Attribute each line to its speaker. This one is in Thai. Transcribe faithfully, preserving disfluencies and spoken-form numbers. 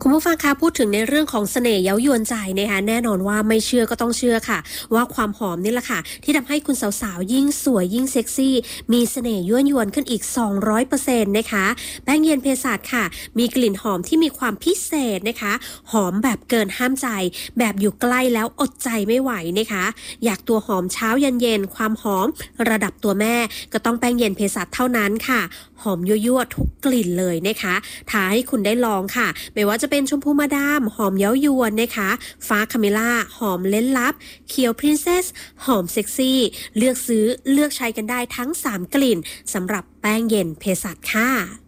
Speaker 1: คุณผู้ฟังคะพูดถึงในเรื่องของเสน่ห์เย้ายวนใจนะคะแน่นอนว่าไม่เชื่อก็ต้องเชื่อค่ะว่าความหอมนี่แหละค่ะที่ทำให้คุณสาวๆยิ่งสวยยิ่งเซ็กซี่มีเสน่ห์ยั่วยวนขึ้นอีก สองร้อยเปอร์เซ็นต์ นะคะแป้งเย็นเภสัชค่ะมีกลิ่นหอมที่มีความพิเศษนะคะหอมแบบเกินห้ามใจแบบอยู่ใกล้แล้วอดใจไม่ไหวนะคะอยากตัวหอมเช้าเย็นๆความหอมระดับตัวแม่ก็ต้องแป้งเย็นเภสัชเท่านั้นค่ะหอมยั่วๆทุกกลิ่นเลยนะคะท้าให้คุณได้ลองค่ะไม่ว่าจะเป็นชมพูมาดามหอมเย้ายวนนะคะฟ้าคาเมล่าหอมเล้นลับเขียวพรินเซสหอมเซ็กซี่เลือกซื้อเลือกใช้กันได้ทั้งสามกลิ่นสำหรับแป้งเย็นเภสัชค่ะ